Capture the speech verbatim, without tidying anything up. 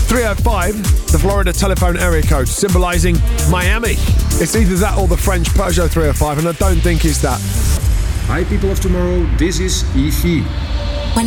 three oh five, the Florida telephone area code, symbolising Miami. It's either that or the French Peugeot three oh five, and I don't think it's that. Hi people of tomorrow, this is E V.